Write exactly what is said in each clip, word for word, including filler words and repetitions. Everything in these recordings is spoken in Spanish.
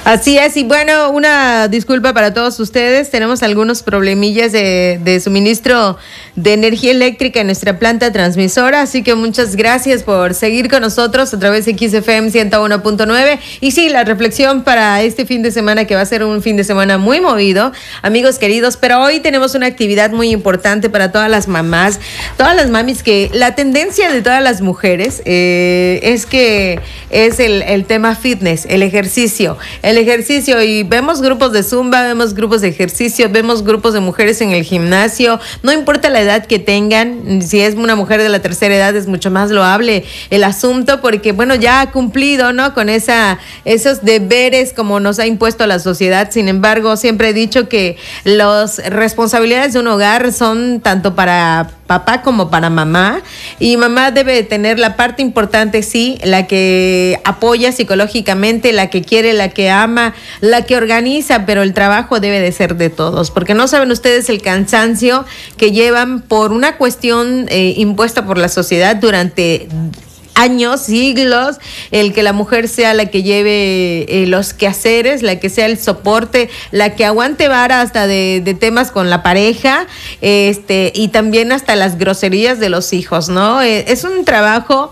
Así es, y bueno, una disculpa para todos ustedes, tenemos algunos problemillas de, de suministro de energía eléctrica en nuestra planta transmisora, así que muchas gracias por seguir con nosotros a través de X F M ciento uno punto nueve. Y sí, la reflexión para este fin de semana, que va a ser un fin de semana muy movido, amigos queridos, pero hoy tenemos una actividad muy importante para todas las mamás, todas las mamis, que la tendencia de todas las mujeres eh, es que es el, el tema fitness, el ejercicio, el ejercicio, y vemos grupos de zumba, vemos grupos de ejercicio, vemos grupos de mujeres en el gimnasio, no importa la edad que tengan, si es una mujer de la tercera edad es mucho más loable el asunto, porque bueno, ya ha cumplido, ¿no?, con esa, esos deberes como nos ha impuesto la sociedad. Sin embargo, siempre he dicho que las responsabilidades de un hogar son tanto para papá como para mamá, y mamá debe tener la parte importante, sí, la que apoya psicológicamente, la que quiere, la que ama, la que organiza, pero el trabajo debe de ser de todos, porque no saben ustedes el cansancio que llevan por una cuestión eh, impuesta por la sociedad durante años, siglos, el que la mujer sea la que lleve eh, los quehaceres, la que sea el soporte, la que aguante vara hasta de, de temas con la pareja, este, y también hasta las groserías de los hijos, ¿no? Eh, es un trabajo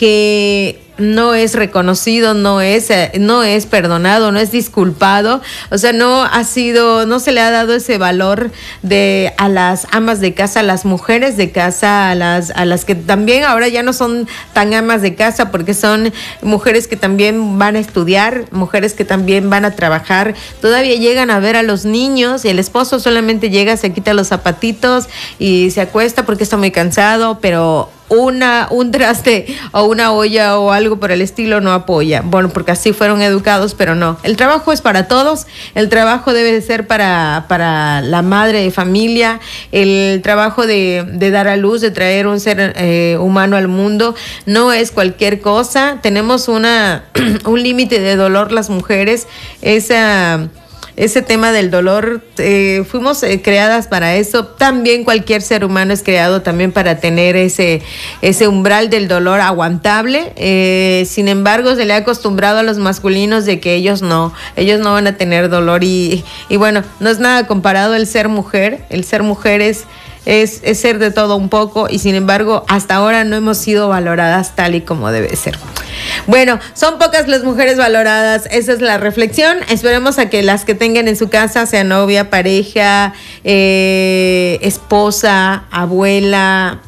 que no es reconocido, no es, no es perdonado, no es disculpado, o sea, no ha sido, no se le ha dado ese valor de a las amas de casa, a las mujeres de casa, a las, a las que también ahora ya no son tan amas de casa, porque son mujeres que también van a estudiar, mujeres que también van a trabajar, todavía llegan a ver a los niños, y el esposo solamente llega, se quita los zapatitos y se acuesta porque está muy cansado, pero una un traste o una olla o algo por el estilo no apoya. Bueno, porque así fueron educados, pero no. El trabajo es para todos, el trabajo debe de ser para, para la madre de familia, el trabajo de, de dar a luz, de traer un ser eh, humano al mundo, no es cualquier cosa. Tenemos una un límite de dolor las mujeres, esa... Ese tema del dolor, eh, fuimos eh, creadas para eso. También cualquier ser humano es creado también para tener ese, ese umbral del dolor aguantable. Eh, sin embargo, se le ha acostumbrado a los masculinos de que ellos no, ellos no van a tener dolor. Y, y bueno, no es nada comparado el ser mujer. El ser mujer es... Es, es ser de todo un poco, y sin embargo hasta ahora no hemos sido valoradas tal y como debe ser. Bueno, son pocas las mujeres valoradas, esa es la reflexión. Esperemos a que las que tengan en su casa, sea novia, pareja, eh, esposa, abuela,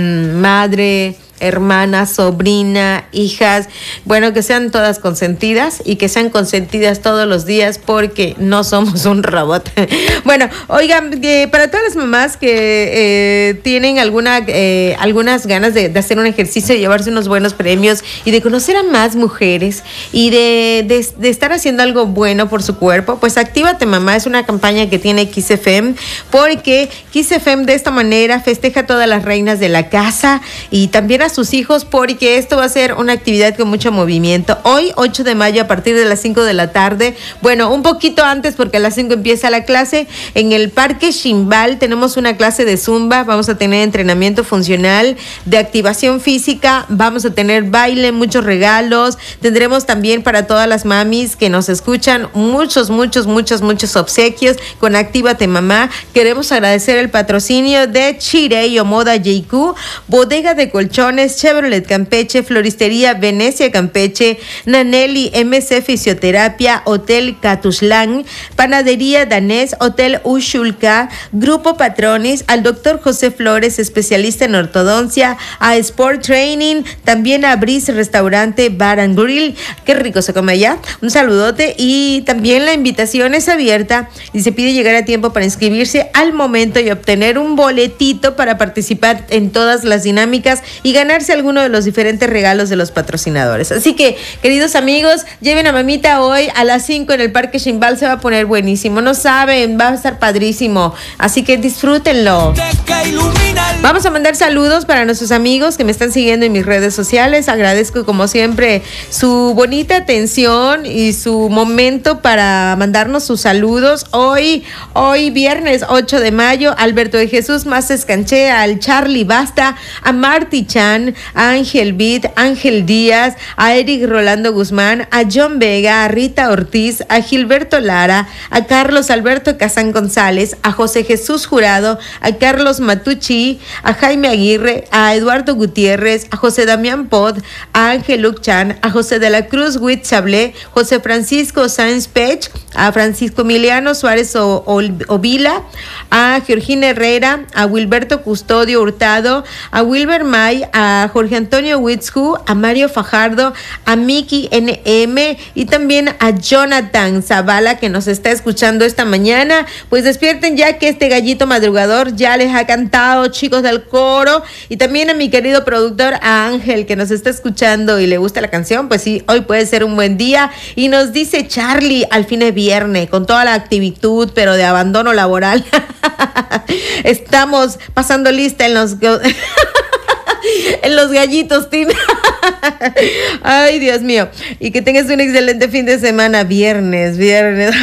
madre, hermana, sobrina, hijas, bueno, que sean todas consentidas, y que sean consentidas todos los días, porque no somos un robot. Bueno, oigan, eh, para todas las mamás que eh, tienen alguna eh, algunas ganas de, de hacer un ejercicio, de llevarse unos buenos premios y de conocer a más mujeres y de, de, de estar haciendo algo bueno por su cuerpo, pues Actívate Mamá es una campaña que tiene X F M, porque X F M de esta manera festeja a todas las reinas de la casa y también a sus hijos, porque esto va a ser una actividad con mucho movimiento. Hoy, ocho de mayo, a partir de las cinco de la tarde, bueno, un poquito antes, porque a las cinco empieza la clase, en el Parque Ximbal tenemos una clase de zumba, vamos a tener entrenamiento funcional, de activación física, vamos a tener baile, muchos regalos, tendremos también para todas las mamis que nos escuchan, muchos, muchos, muchos, muchos obsequios con Actívate Mamá. Queremos agradecer el patrocinio de Chirey o Moda J Q, Bodega de Colchones, Chevrolet Campeche, Floristería Venecia Campeche, Nanelli M C Fisioterapia, Hotel Catuslán, Panadería Danés, Hotel Ushulka, Grupo Patronis, al doctor José Flores, especialista en ortodoncia, a Sport Training, también a Brice Restaurante Bar and Grill. Qué rico se come allá. Un saludote, y también la invitación es abierta y se pide llegar a tiempo para inscribirse al momento y obtener un boletito para participar en todas las dinámicas y ganar alguno de los diferentes regalos de los patrocinadores. Así que, queridos amigos, lleven a mamita hoy a las cinco en el Parque Ximbal, se va a poner buenísimo, no saben, va a estar padrísimo, así que disfrútenlo. Vamos a mandar saludos para nuestros amigos que me están siguiendo en mis redes sociales. Agradezco como siempre su bonita atención y su momento para mandarnos sus saludos. Hoy, hoy viernes ocho de mayo, Alberto de Jesús Más Escanchea, al Charlie Basta, a Marty Chan, Guzmán, a Ángel Bid, Ángel Díaz, a Eric Rolando Guzmán, a John Vega, a Rita Ortiz, a Gilberto Lara, a Carlos Alberto Casán González, a José Jesús Jurado, a Carlos Matucci, a Jaime Aguirre, a Eduardo Gutiérrez, a José Damián Pod, a Ángel Luchan, a José de la Cruz Huit Sablé, José Francisco Sáenz Pech, a Francisco Emiliano Suárez o, o, Ovila, a Georgina Herrera, a Wilberto Custodio Hurtado, a Wilber May, a Jorge Antonio Witzhu, a Mario Fajardo, a Miki N M y también a Jonathan Zavala, que nos está escuchando esta mañana. Pues despierten ya que este gallito madrugador ya les ha cantado, chicos del coro, y también a mi querido productor, a Ángel, que nos está escuchando y le gusta la canción. Pues sí, hoy puede ser un buen día. Y nos dice Charlie, al fin es viernes, con toda la actitud, pero de abandono laboral. Estamos pasando lista en los... en los gallitos, Tim. Ay, Dios mío. Y que tengas un excelente fin de semana. Viernes, viernes.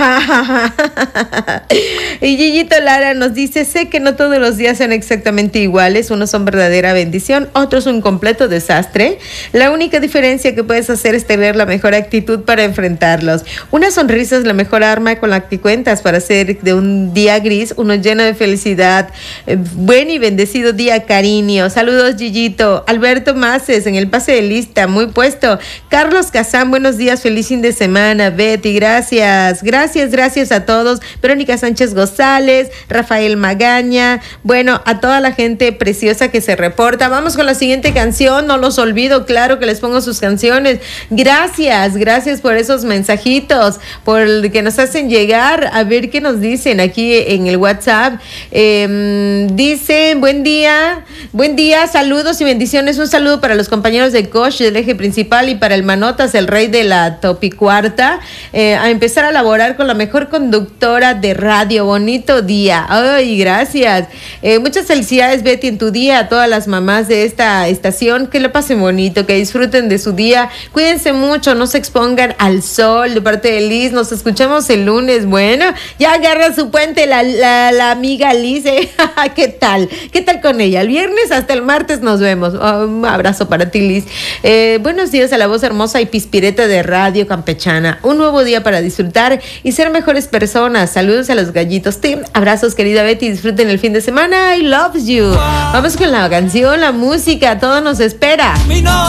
Y Gillito Lara nos dice: sé que no todos los días son exactamente iguales. Unos son verdadera bendición, otros un completo desastre. La única diferencia que puedes hacer es tener la mejor actitud para enfrentarlos. Una sonrisa es la mejor arma con la que cuentas para hacer de un día gris uno lleno de felicidad. Eh, buen y bendecido día, cariño. Saludos, Gillito. Alberto Maces en el pase de lista, muy puesto. Carlos Casán, buenos días, feliz fin de semana. Betty, gracias, gracias, gracias a todos. Verónica Sánchez González, Rafael Magaña, bueno, a toda la gente preciosa que se reporta. Vamos con la siguiente canción, no los olvido, claro que les pongo sus canciones. Gracias, gracias por esos mensajitos, por el que nos hacen llegar. A ver qué nos dicen aquí en el WhatsApp. Eh, dicen, buen día, buen día, saludos y bendiciones. Un saludo para los compañeros de Coach del eje principal y para el Manotas, el rey de la Topicuarta, eh, a empezar a laborar con la mejor conductora de radio. Bonito día. Ay, gracias. Eh, muchas felicidades, Betty, en tu día, a todas las mamás de esta estación. Que lo pasen bonito, que disfruten de su día. Cuídense mucho, no se expongan al sol. De parte de Liz, nos escuchamos el lunes. Bueno, ya agarra su puente la, la, la amiga Liz. ¿eh? ¿Qué tal? ¿Qué tal con ella? El viernes hasta el martes nos vemos. Oh, un abrazo para ti, Liz. Eh, buenos días a la voz hermosa y pispireta de Radio Campechana. Un nuevo día para disfrutar y ser mejores personas. Saludos a los gallitos. Tim, abrazos, querida Betty. Disfruten el fin de semana. I love you. Vamos con la canción, la música. Todo nos espera.